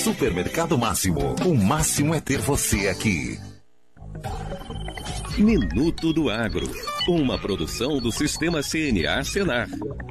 Supermercado Máximo. O máximo é ter você aqui. Minuto do Agro. Uma produção do Sistema CNA Senar.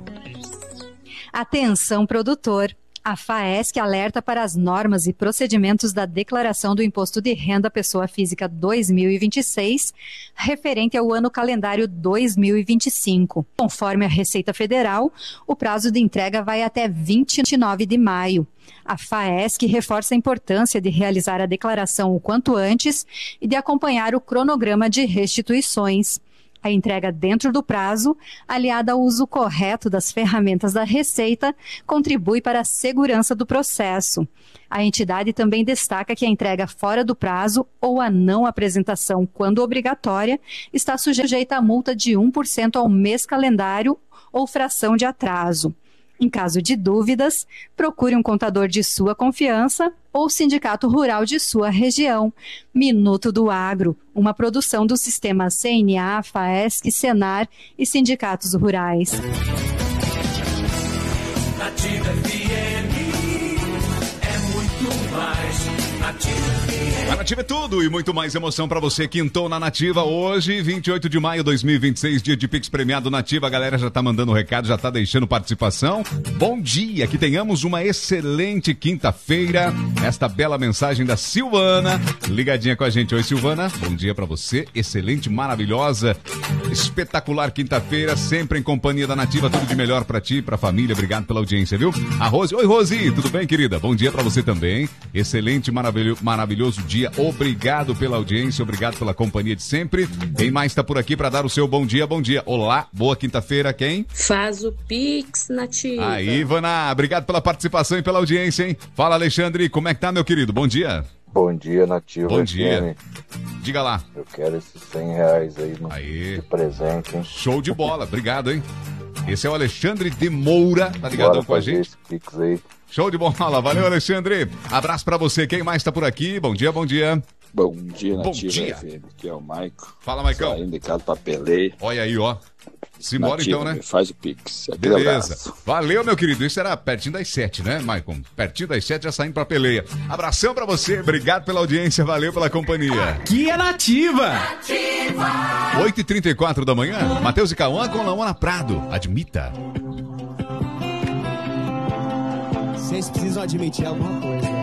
Atenção, produtor. A FAESC alerta para as normas e procedimentos da Declaração do Imposto de Renda Pessoa Física 2026, referente ao ano calendário 2025. Conforme a Receita Federal, o prazo de entrega vai até 29 de maio. A FAESC reforça a importância de realizar a declaração o quanto antes e de acompanhar o cronograma de restituições. A entrega dentro do prazo, aliada ao uso correto das ferramentas da Receita, contribui para a segurança do processo. A entidade também destaca que a entrega fora do prazo ou a não apresentação, quando obrigatória, está sujeita a multa de 1% ao mês calendário ou fração de atraso. Em caso de dúvidas, procure um contador de sua confiança ou sindicato rural de sua região. Minuto do Agro, uma produção do Sistema CNA, FAESC, Senar e sindicatos rurais. Nativa FM é muito mais. Nativa FM. A Nativa é tudo e muito mais emoção pra você. Quintou na Nativa hoje, 28 de maio de 2026, dia de Pix premiado Nativa. A galera já tá mandando recado, já tá deixando participação. Bom dia, que tenhamos uma excelente quinta-feira. Esta bela mensagem da Silvana, ligadinha com a gente. Oi, Silvana, bom dia pra você. Excelente, maravilhosa, espetacular quinta-feira, sempre em companhia da Nativa. Tudo de melhor pra ti, pra família. Obrigado pela audiência, viu? A Rose, oi, Rose, tudo bem, querida? Bom dia pra você também. Excelente, maravilhoso dia. Obrigado pela audiência, obrigado pela companhia de sempre. Quem mais está por aqui para dar o seu bom dia? Bom dia. Olá, boa quinta-feira, quem? Faz o Pix, Nativa. Aí, Ivana, obrigado pela participação e pela audiência, hein? Fala, Alexandre, como é que tá, meu querido? Bom dia. Bom dia, Nativa. Bom dia. Diga lá. Eu quero esses R$100 aí, de presente, hein? Show de bola, obrigado, hein? Esse é o Alexandre de Moura, tá ligadão com a gente? Esse Pix aí. Show de bola, valeu, Alexandre. Abraço pra você, quem mais tá por aqui? Bom dia, bom dia. Bom dia, Nativa. Bom dia. FM. Aqui é o Maico. Fala, Maicão. Saindo de casa pra peleia. Olha aí, ó. Simbora então, né? Faz o Pix. Beleza. Abraço. Valeu, meu querido. Isso era pertinho das 7, né, Maicon? Pertinho das 7 já saindo pra peleia. Abração pra você. Obrigado pela audiência. Valeu pela companhia. Aqui é Nativa. 8h34 da manhã. Matheus e Cauã com Laona Prado. Admita. Vocês precisam admitir alguma coisa.